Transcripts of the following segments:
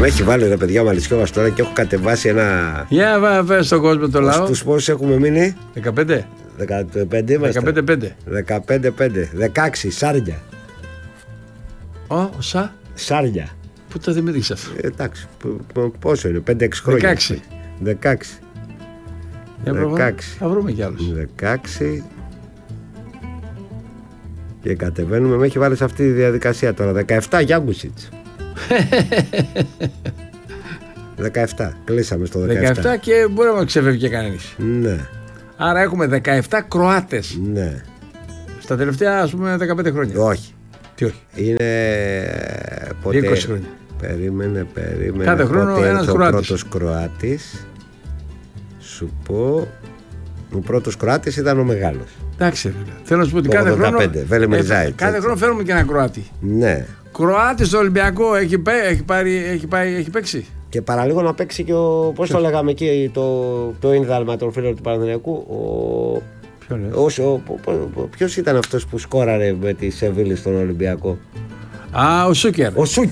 Με έχει βάλει ρε παιδιά ο Μαλισιώβας τώρα και έχω κατεβάσει ένα. Για βάζε στον κόσμο το λαό. Στους πόσους έχουμε μείνει? 15. 15 είμαστε. 15-5. 16 Σάρια. Σάρια. Πού το δημιούργησε αυτό? Εντάξει, πόσο είναι, 5-6 χρόνια. 16. Θα βρούμε κι άλλους. 16. Και κατεβαίνουμε, με έχει βάλει σε αυτή τη διαδικασία τώρα. 17 Γιάνγκουσιτς. 17, κλείσαμε στο 17. 17 και μπορεί να ξεφεύγει και κανείς. Ναι. Άρα έχουμε 17 Κροάτες. Ναι. Στα τελευταία, ας πούμε, 15 χρόνια. Όχι. Τι όχι? Είναι ποτέ... 20 χρόνια. Περίμενε. Κάθε χρόνο ένας Κροάτης. Ο πρώτος Κροάτης. Σου πω. Ο πρώτος Κροάτης ήταν ο μεγάλος. Εντάξει, θέλω να σου πω ότι κάθε 85, χρόνο. Κάθε χρόνο φέρουμε και ένα Κροάτη. Ναι. Κροάτη στο Ολυμπιακό έχει παίξει. Και παραλίγο να παίξει και ο. Πώς το λέγαμε εκεί, το Ίνδαλμα, τον φίλο του Παναθηναϊκού. Ποιος ήταν αυτός που σκόραρε με τη Σεβίλη στον Ολυμπιακό? Ο Σούκερ.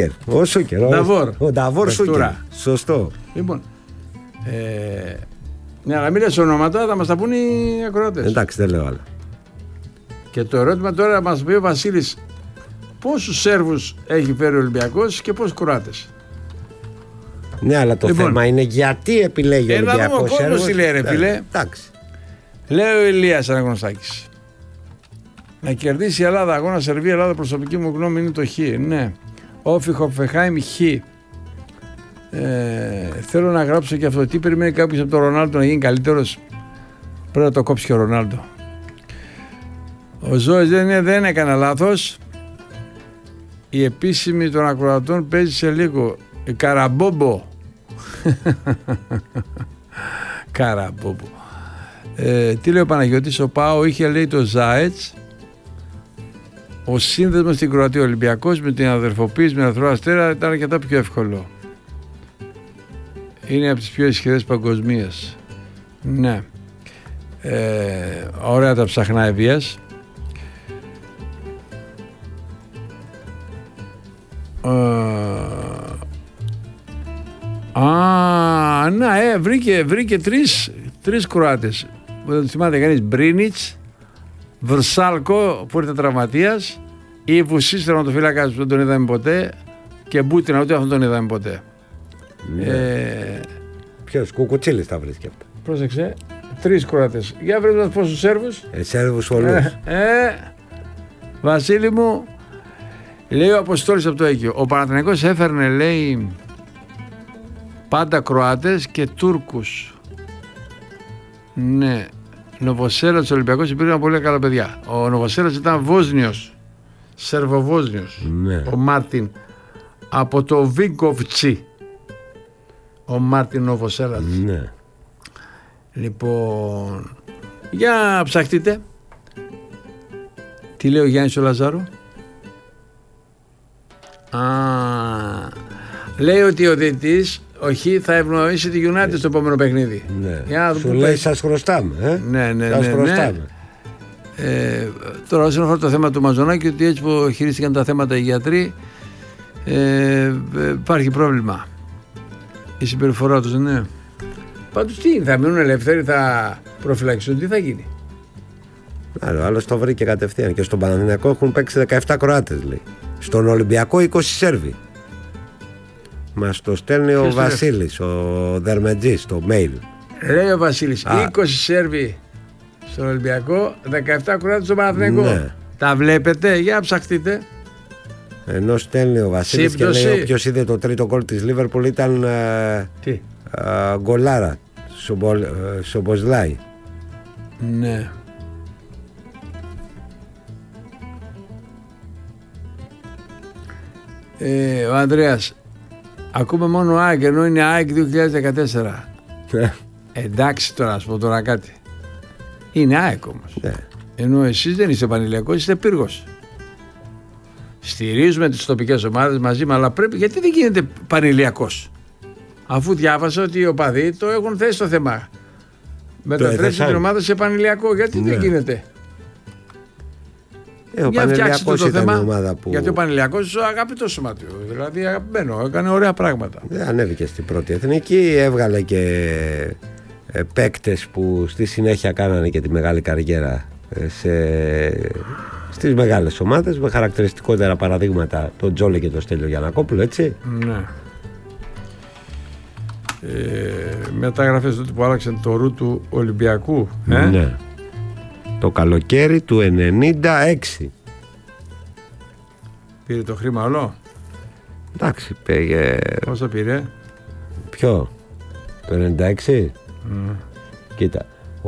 Ο Νταβόρ Σούκερ. Σωστό. Λοιπόν. Ναι, αλλά μην λες ονόματα, θα μας τα πούν οι ακροατές. Εντάξει, δεν λέω άλλα. Και το ερώτημα τώρα μας πει ο Βασίλης, πόσους Σέρβους έχει φέρει ο Ολυμπιακός και πόσους Κροάτες? Ναι, αλλά το θέμα είναι γιατί επιλέγει ο Ολυμπιακός Σέρβους. Ο κόσμος τι λέει ρε φίλε. Εντάξει. Λέει ο Ηλίας Αναγνωστάκης. Να κερδίσει η Ελλάδα αγώνα Σερβία-Ελλάδα, προσωπική μου γνώμη είναι το Χ. Ναι. Όφι Χοφεχάιμ Χ. Θέλω να γράψω και αυτό. Τι περιμένει κάποιος από τον Ρονάλντο να γίνει καλύτερος? Πρέπει να το κόψει και ο Ρονάλντο. Ο Ζώης δεν έκανε λάθος. Η επίσημη των ακροατών παίζει σε λίγο. Η Καραμπόμπο. Καραμπόμπο. Τι λέει ο Παναγιώτης? Ο Πάο είχε, λέει, το Ζάετς. Ο σύνδεσμος στην Κροατία Ολυμπιακός με την αδερφοποίηση με Ερυθρό Αστέρα ήταν αρκετά πιο εύκολο. Είναι από τις πιο ισχυρές παγκοσμίες. Ναι. Ωραία τα ψαχνά Ευβίας. Βρήκε τρεις Κροάτες. Δεν θυμάται κανείς. Μπρίνιτς, Βρσάλκο που ήρθε τραυματίας, ή Βουσής τερματοφύλακας που δεν τον είδαμε ποτέ, και Μπούτινα, ούτε αυτόν τον είδαμε ποτέ. Ποιος? Κουκουτσίλης τα βρίσκει αυτό. Πρόσεξε. 3 Κροάτες. Για βρες μας πόσους Σέρβους. Σέρβους πολλούς. Βασίλη μου, λέει ο Αποστόλης από το Αίγυο. Ο Παναθηναϊκός έφερνε, λέει, πάντα Κροάτες και Τούρκους. Ναι. Νοβοσέλας Ολυμπιακός υπήρχαν πολύ καλά παιδιά. Ο Νοβοσέλας ήταν Βόσνιος. Σερβοβόσνιος. Ναι. Ο Μάρτιν. Από το Βίγκοβτσι. Ο Μάρτιν Νοβοσέλας. Ναι. Λοιπόν, για ψαχτείτε. Τι λέει ο Γιάννης ο Λαζάρου? Λέει ότι ο διαιτητής θα ευνοήσει τη United στο επόμενο παιχνίδι. Ναι. Για σου λέει σας χρωστάμε. Ναι. Χρωστάμε. Τώρα όσον αφορά το θέμα του Μαζονάκη, ότι έτσι που χειρίστηκαν τα θέματα οι γιατροί, υπάρχει πρόβλημα. Η συμπεριφορά τους, ναι. Πάντως τι, θα μείνουν ελεύθεροι, θα προφυλαξιστούν, τι θα γίνει? Ο άλλος το βρήκε κατευθείαν. Και στον Παναθηναϊκό έχουν παίξει 17 Κροάτες, λέει. Στον Ολυμπιακό 20 Σέρβοι. Μας το στέλνει ο Βασίλης, ο Δερμετζής, το mail. Λέει ο Βασίλης, 20 Σέρβοι στον Ολυμπιακό, 17 Κροάτες στον Παναθηναϊκό. Ναι. Τα βλέπετε, για ψαχτείτε. Ενώ στέλνει ο Βασίλης και λέει όποιος είδε το τρίτο γκολ της Λίβερπουλ ήταν γκολάρα, Σομποσλάι. Ναι. Ο Ανδρέας, ακούμε μόνο ΑΕΚ ενώ είναι ΑΕΚ 2014. Εντάξει τώρα, ας πω τώρα κάτι. Είναι ΑΕΚ όμως. Ενώ εσείς δεν είστε πανηλιακός, είστε πύργος. Στηρίζουμε τις τοπικές ομάδες μαζί, αλλά πρέπει, γιατί δεν γίνεται πανηλιακός? Αφού διάβασα ότι οι οπαδοί το έχουν θέσει το θέμα. Μετατρέψει την ομάδα σε πανηλιακό, γιατί δεν γίνεται? Ο Πανελληνιακός ήταν η ομάδα που. Γιατί ο Πανελληνιακός αγαπητός σωματιού. Δηλαδή αγαπημένο, έκανε ωραία πράγματα. Ανέβηκε στην πρώτη εθνική, έβγαλε και παίκτες που στη συνέχεια κάνανε και τη μεγάλη καριέρα στις μεγάλες ομάδες, με χαρακτηριστικότερα παραδείγματα τον Τζόλε και τον Στέλιο Γιαννακόπουλο, έτσι. Ναι. Μεταγραφές τότε που άλλαξαν το ρου του Ολυμπιακού. Ναι. Το καλοκαίρι του 96. Πήρε το χρήμα όλο. Εντάξει, πήγε. Πόσο πήρε? Ποιο? Το 96. Κοίτα,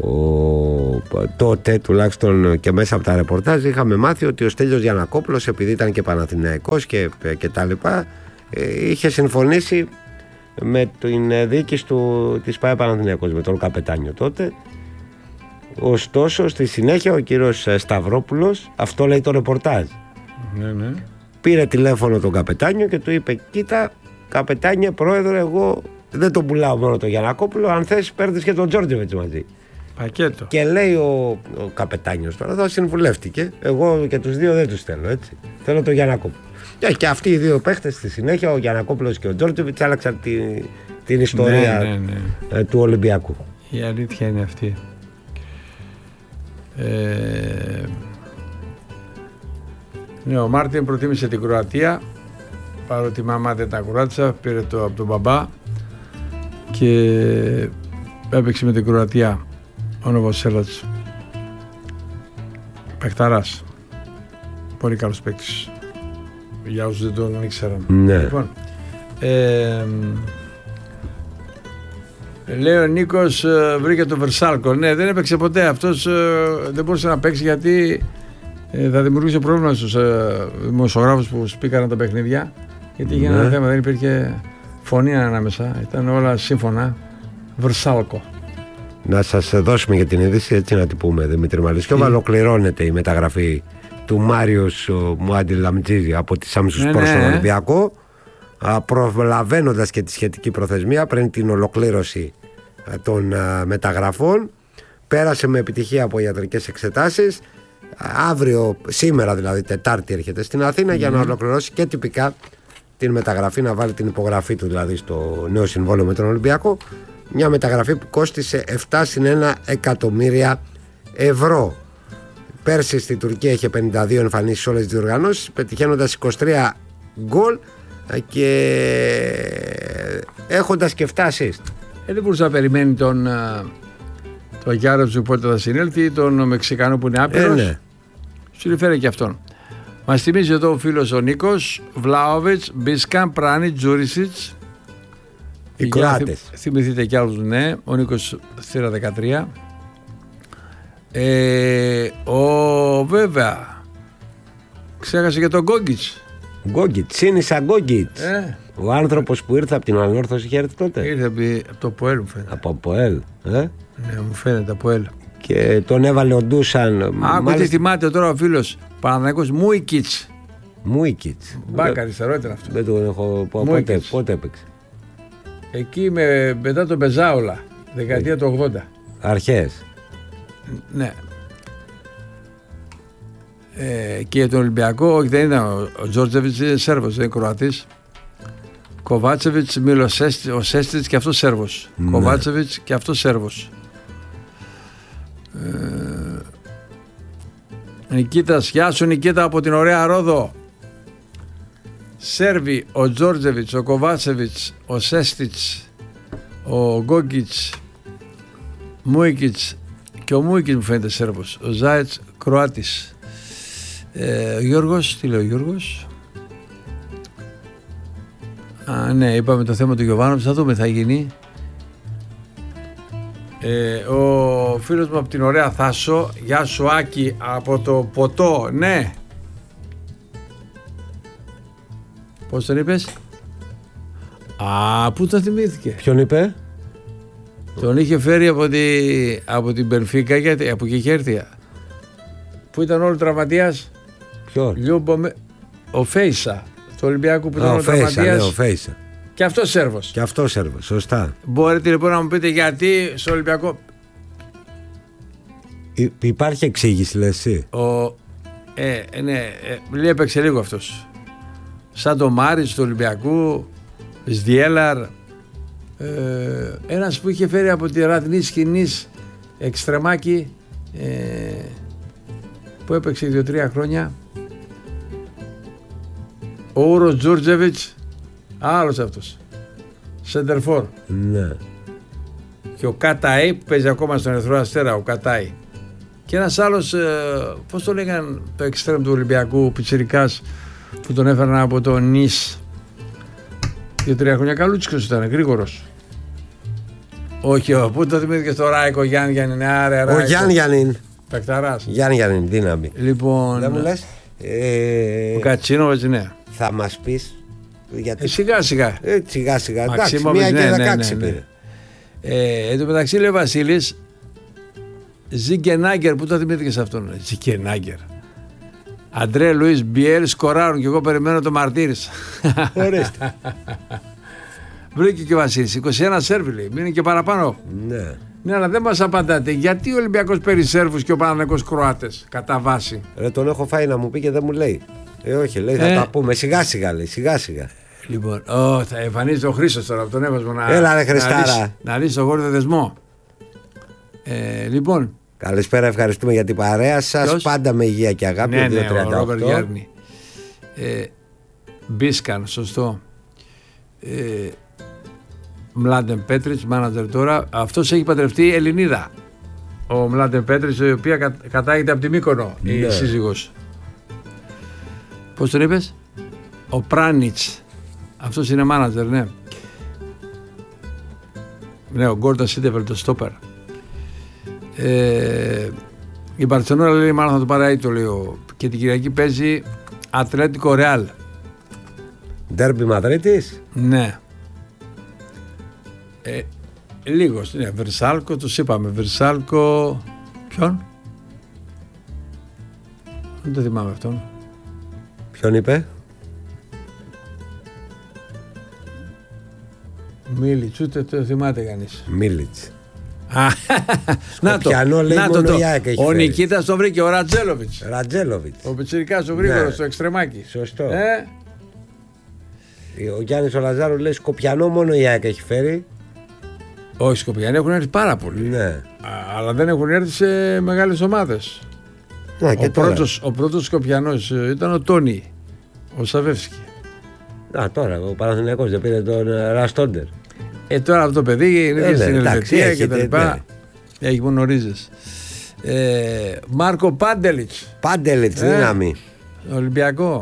τότε τουλάχιστον και μέσα από τα ρεπορτάζ είχαμε μάθει ότι ο Στέλιος Γιαννακόπουλος, επειδή ήταν και Παναθηναϊκός και τα λοιπά, είχε συμφωνήσει με την διοίκηση της ΠΑΕ Παναθηναϊκός, με τον καπετάνιο τότε. Ωστόσο στη συνέχεια ο κύριος Σταυρόπουλος, αυτό λέει το ρεπορτάζ, ναι. Πήρε τηλέφωνο τον καπετάνιο και του είπε: κοίτα, καπετάνιε, πρόεδρε, εγώ δεν τον πουλάω μόνο τον Γιαννακόπουλο, αν θες παίρνεις και τον Τζόρτζεβιτς μαζί. Πακέτο. Και λέει ο καπετάνιος τώρα, εδώ συμβουλεύτηκε, εγώ και τους δύο δεν τους θέλω, έτσι. Θέλω τον Γιαννακόπουλο. Και αυτοί οι δύο παίχτες στη συνέχεια, ο Γιαννακόπουλος και ο Τζόρτζεβιτς, άλλαξαν την ιστορία του Ολυμπιακού. Η αλήθεια είναι αυτή. Ναι, ο Μάρτιν προτίμησε την Κροατία, παρότι η μαμά δεν τα κουράτησα, πήρε το από τον μπαμπά και έπαιξε με την Κροατία ο Νοβοσέλατς. Παιχταράς, πολύ καλός παίκτης, για όσους δεν τον ήξεραν. Ναι. Λοιπόν, λέει ο Νίκος, βρήκε το Βερσάλκο. Ναι, δεν έπαιξε ποτέ. Αυτός δεν μπορούσε να παίξει γιατί θα δημιουργούσε πρόβλημα στους δημοσιογράφους που σπίκαραν τα παιχνίδια. Γιατί είχε ένα θέμα, δεν υπήρχε φωνή ανάμεσα. Ήταν όλα σύμφωνα. Βερσάλκο. Να σας δώσουμε για την είδηση, έτσι να την πούμε, Δημήτρη Μαλισιόβα. Ολοκληρώνεται η μεταγραφή του Μάριος Μουάντι Λαμτζίδη από τη Σάμσου Σπορ στον Ολυμπιακό, προλαβαίνοντας και τη σχετική προθεσμία πριν την ολοκλήρωση των μεταγραφών. Πέρασε με επιτυχία από ιατρικές εξετάσεις. Αύριο, σήμερα δηλαδή, Τετάρτη, έρχεται στην Αθήνα για να ολοκληρώσει και τυπικά την μεταγραφή, να βάλει την υπογραφή του δηλαδή στο νέο συμβόλαιο με τον Ολυμπιακό. Μια μεταγραφή που κόστισε 7+1 εκατομμύρια ευρώ. Πέρσι στη Τουρκία είχε 52 εμφανίσεις σε όλες τις διοργανώσεις, πετυχαίνοντας 23 γκολ και έχοντας και 7 assist. Δεν μπορούσε να περιμένει τον Γιάρετζου πότε θα συνέλθει, τον Μεξικανό που είναι άπειρος. Ναι. Συλληφέρει και αυτόν. Μας θυμίζει εδώ ο φίλος ο Νίκος, Βλάοβιτς, Μπίσκαν, Πράνι, Τζούρισιτς. Οι Κροάτες. Θυμηθείτε κι άλλους, ναι. Ο Νίκος θύρα 13. Βέβαια, ξέχασε και τον Γκόγκιτς. Γκόγκιτς, Σίνισα Γκόγκιτς. Ο άνθρωπος που ήρθε από την Ανόρθωση είχε έρθει τότε. Ήρθε από το Ποέλ, μου φαίνεται. Από Ποέλ, Ναι, μου φαίνεται από Ποέλ. Και τον έβαλε ο Ντούσαν. Άκου τι θυμάται τώρα ο φίλος Παναθηναϊκός, Μούικιτς. Μούικιτς. Μπάκα αριστερό ήταν αυτό. Δεν τον έχω. Πότε έπαιξε? Εκεί μετά τον Μπεζάουλα, δεκαετία του 80. Αρχές. Ναι. Και τον Ολυμπιακό, όχι, δεν ήταν ο Τζόρτζεβιτς, είναι Σέρβος, δεν είναι Κροατής. Κοβάτσεβιτς, ο Σέστιτς και αυτός Σέρβος. Ναι. Κοβάτσεβιτς και αυτός Σέρβος. Νικήτας, γεια σου Νικήτα από την ωραία Ρόδο. Σέρβοι, ο Τζόρτζεβιτς, ο Κοβάτσεβιτς, ο Σέστιτς, ο Γκόγκιτς, Μούικιτς και ο Μούικιτς μου φαίνεται Σέρβος. Ο Ζάιτς Κροάτης. Ο Γιώργος, τι λέει ο Γιώργος? Ναι, είπαμε το θέμα του Γιωβάνοβιτς, θα δούμε, θα γίνει. Ο φίλος μου από την ωραία Θάσο, γεια σου Άκη από το Ποτό, ναι. Πώς τον είπες? Πού τον θυμήθηκε? Ποιον είπε? Τον είχε φέρει από την Μπενφίκα, γιατί από εκεί είχε έρθει. Πού ήταν όλο τραυματίας? Ποιον? Ο Φέισα, του Ολυμπιακού που ήταν όλο τραυματίας. Ναι, ο Φέισα. Και αυτός Σέρβος. Και αυτός Σέρβος, σωστά. Μπορείτε λοιπόν να μου πείτε γιατί στο Ολυμπιακό. Υπάρχει εξήγηση, λες εσύ? Λέει έπαιξε λίγο αυτός. Σαν το Μάρις του Ολυμπιακού, Σδιέλαρ, ένας που είχε φέρει από τη Ραδνή Σκηνής εξτρεμάκι, που έπαιξε 2-3 χρόνια, ο Ούρος Τζούρτζεβιτς, άλλος αυτός, σεντερφόρ. Ναι. Και ο Κατάι που παίζει ακόμα στον Ερυθρό Αστέρα, ο Κατάι. Και ένας άλλος, πώς το λέγαν το εξτρέμ του Ολυμπιακού, πιτσιρικάς, που τον έφεραν από το Νις 2-3 χρόνια. Καλούτσικος ήταν, γρήγορος. Όχι, πού το θυμήθηκε στο Ράικο Γιάννιανιν, άρε Ράικο. Ο Γιάννιανιν. Παικταράς. Γιάννιανιν, δύναμη. Λοιπόν, Δεν μου λες. ο Κατσίνοβιτς, ναι. Θα μας πεις. Γιατί... Σιγά σιγά. Σιγά σιγά. Εντάξει, Μαξίμοβιτς, 1 και 16 ναι. πήρε. Εν τω μεταξύ λέει ο Βασίλης, Ζίγκενάγκερ, πού το θυμήθηκες αυτόν? Ζίγκενάγκερ. Αντρέ Λουίς Μπιέλ σκοράρουν και εγώ περιμένω το Μαρτύρης. Ορίστε. Βρήκε και ο Βασίλης. 21 Σέρβοι λέει. Μείνει και παραπάνω. Ναι. Ναι, αλλά δεν μας απαντάτε. Γιατί ο Ολυμπιακός παίρνει Σέρβους και ο Παναθηναϊκός Κροάτες κατά βάση? Τον έχω φάει να μου πει και δεν μου λέει. Όχι, λέει θα τα πούμε. Σιγά σιγά λέει. Σιγά σιγά. Λοιπόν, θα εμφανίζεται ο Χρήστος τώρα από τον έβασμο να. Έλα, ρε Χριστάρα. Να λύσει το γόρδο δεσμό. Λοιπόν. Καλησπέρα, ευχαριστούμε για την παρέα σας. Πάντα με υγεία και αγάπη. Ναι, ο Ρόμπερτ Γιάννη. Μπίσκαν, σωστό. Μλάντεν Πέτριτς, μάνατζερ τώρα. Αυτός έχει παντρευτεί Ελληνίδα. Ο Μλάντεν Πέτριτς, η οποία κατάγεται από τη Μύκονο, η σύζυγος. Πώς τον είπες? Ο Πράνιτς. Αυτός είναι μάνατζερ, ναι. Ναι, ο Γκόρντα Σίντεφελ, το στόπερ. Η Μπαρτσελόνα λέει μάλλον θα το πάρει το λέω. Και την Κυριακή παίζει Ατλέτικο Ρεάλ. Ντέρμπι Μαδρίτης. Ναι. Λίγος, ναι. Βερσάλκο, τους είπαμε. Βερσάλκο. Ποιον? Δεν το θυμάμαι αυτόν. Ποιον είπε? Μίλιτς, ούτε το θυμάται κανείς. Μίλιτς. Να το, λέει να μόνο το. Ο φέρει. Νικήτας τον βρήκε, ο Ρατζέλοβιτς. Ρατζέλοβιτς. Ο πιτσιρικάς, ο γρήγορος, Ναι. στο εξτρεμάκι. Σωστό. Ο Γιάννης ο Λαζάρου λέει Σκοπιανό μόνο η ΑΕΚ έχει φέρει. Όχι, οι Σκοπιανοί έχουν έρθει πάρα πολύ. Ναι. Αλλά δεν έχουν έρθει σε μεγάλες ομάδες. Να, και Ο πρώτος Σκοπιανός ήταν ο Τόνι, ο Σαβεύσκι. Τώρα ο Παναθηναϊκός δεν πήρε τον Ραστόντερ. Τώρα αυτό το παιδί είναι στην Ελβετία και τα Ναι. λοιπά. Έχει μόνο ρίζες. Μάρκο Πάντελιτς. Πάντελιτς, δύναμη. Ολυμπιακό.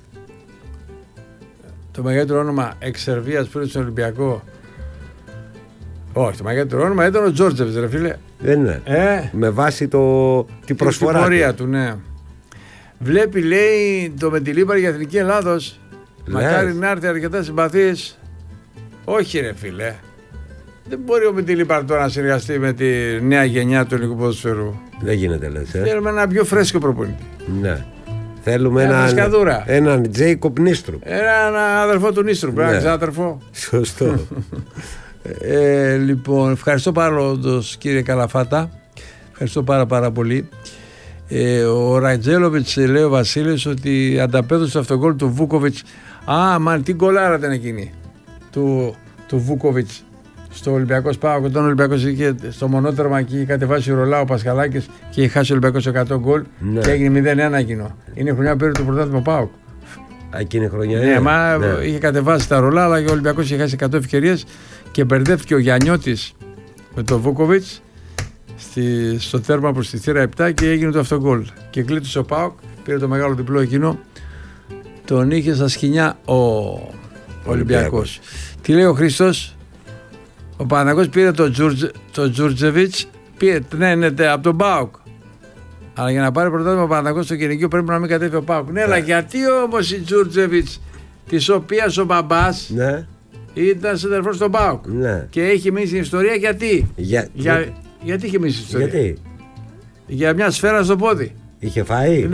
Το μεγαλύτερο όνομα εξ-Σερβίας που είναι στον Ολυμπιακό. Όχι, το μεγαλύτερο όνομα ήταν ο Τζόρτζεβιτς, ρε φίλε. Δεν είναι. Με βάση την προσφορά. Την πορεία του, ναι. Βλέπει, λέει, το Μεντιλίμπαρ για Εθνική Ελλάδος. Μακάρι να έρθει αρκετά συμπαθής. Όχι, ρε φίλε. Δεν μπορεί ο Μεντιλίμπαρ τώρα να συνεργαστεί με τη νέα γενιά του ελληνικού ποδοσφαίρου. Δεν γίνεται, λες. Θέλουμε ένα πιο φρέσκο προπονητή. Ναι. Θέλουμε έναν Τζέικοπ Νίστρουπ. Έναν αδερφό του Νίστρουπ, έναν ξάδερφο. Σωστό. Λοιπόν, ευχαριστώ πάρα πολύ, κύριε Καλαφάτα. Ευχαριστώ πάρα πολύ. Ο Ρατζέλοβιτς, λέει ο Βασίλης, ότι ανταπέδωσε το αυτογκόλ του Βούκοβιτς. Τι γκολάρα ήταν εκείνη του Βούκοβιτς στο Ολυμπιακό ΠΑΟΚ. Όταν ο Ολυμπιακός είχε στο μονότερμα και είχε κατεβάσει ρολά ο Πασχαλάκης και είχε χάσει ο Ολυμπιακός 100 γκολ και έγινε 0-1 εκείνο. Είναι η χρονιά που πήρε το πρωτάθλημα ΠΑΟΚ. Εκείνη η χρονιά. Ναι, είχε κατεβάσει τα ρολά, αλλά και ο Ολυμπιακός είχε χάσει 100 ευκαιρίες και μπερδεύτηκε ο Γιαννιώτης με τον Βούκοβιτς στο τέρμα προς τη θύρα 7 και έγινε το αυτογκόλ. Και κλείτωσε ο ΠΑΟΚ, πήρε το μεγάλο διπλό εκείνο. Τον είχε στα σκοινιά ο Ολυμπιακός. Τι λέει ο Χρήστος? Ο Παναθηναϊκός πήρε τον Τζούρτζεβιτς, ναι, από τον ΠΑΟΚ. Αλλά για να πάρει πρωτάθλημα ο Παναθηναϊκός στο Κυνηγείο πρέπει να μην κατέβει ο ΠΑΟΚ. Ναι, αλλά γιατί όμως η Τζούρτζεβιτς, της οποίας ο μπαμπάς ήταν σεντερφόρ στον ΠΑΟΚ και έχει μείνει στην ιστορία, γιατί? Γιατί είχε μείνει στην ιστορία? Γιατί? Για μια σφαίρα στο πόδι. Είχε φάει?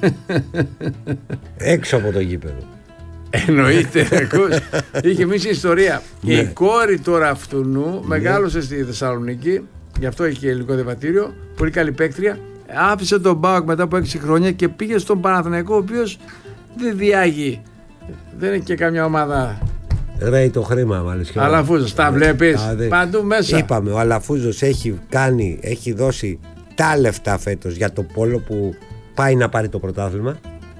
Έξω από το γήπεδο. Εννοείται. Είχε μείνει στην ιστορία. Και η κόρη τώρα αυτού μεγάλωσε στη Θεσσαλονίκη, γι' αυτό έχει και ελληνικό διαβατήριο, πολύ καλή παίκτρια. άφησε τον ΠΑΟΚ μετά από 6 χρόνια και πήγε στον Παναθηναϊκό, ο οποίος δεν διάγει. Δεν είναι και καμιά ομάδα. Ρέει το χρήμα, μάλιστα. Αλαφούζος, τα βλέπεις παντού μέσα. Είπαμε, ο Αλαφούζος έχει δώσει τα λεφτά φέτος για το Πόλο που πάει να πάρει το πρωτάθλημα.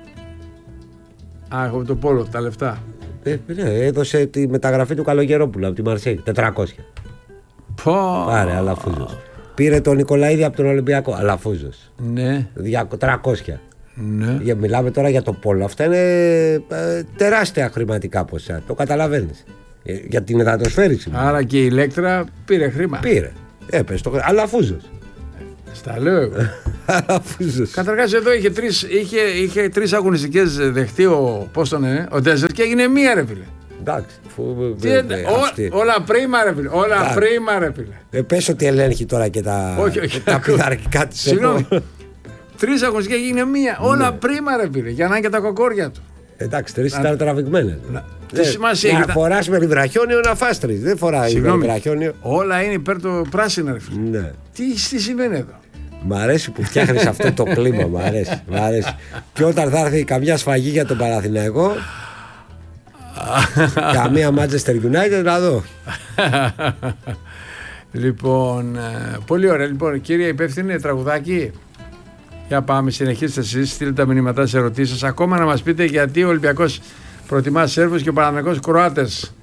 Έχουμε το Πόλο, τα λεφτά. Ναι, έδωσε τη μεταγραφή του Καλογερόπουλου από τη Μαρσέη, 400. Πάρε, Αλαφούζος. Πήρε τον Νικολαίδη από τον Ολυμπιακό, Αλαφούζος. Ναι. 300. Ναι. Μιλάμε τώρα για το Πόλο. Αυτά είναι τεράστια χρηματικά ποσά. Το καταλαβαίνεις. Για την υδατοσφαίριση. Άρα και η Ηλέκτρα πήρε χρήμα. Πήρε. Έπεσε το χρήμα. Αλαφούζος. Στα λέω εγώ. Αλαφούζος. Καταρχάς εδώ είχε τρεις αγωνιστικές δεχτεί ο Ντέζερ και έγινε μία, ρε φίλε. Εντάξει. Όλα πρίμα, ρε φίλε. Όλα πρίμα, ρε φίλε. Πες ότι ελέγχει τώρα και τα πειθαρχικά της. Συγγνώμη. 3 αγωνιστικές έγινε μία. Όλα πρίμα, ρε φίλε. Για να είναι και τα κοκόρια του. Εντάξει, 3 ήταν τραβηγμένες. Τι σημασία έχει. Να φοράς με υδραχιόνιο να φας 3. Δεν φοράει με υδραχιόνιο. Όλα είναι υπέρ το πράσινο, ρε φίλε. Ναι. Τι σημαίνει εδώ. Μ' αρέσει που φτιάχνεις αυτό το κλίμα. Μ' αρέσει. Και όταν θα έρθει καμιά σφαγή για τον Παναθηναϊκό, καμία Manchester United να δω. Λοιπόν, πολύ ωραία. Λοιπόν, κύριε υπεύθυνε, τραγουδάκι. Για πάμε, συνεχίστε εσείς, στείλτε τα μηνύματά σε ερωτήσεις. Ακόμα να μας πείτε γιατί ο Ολυμπιακός προτιμά Σέρβους και ο Παναθηναϊκός Κροάτες.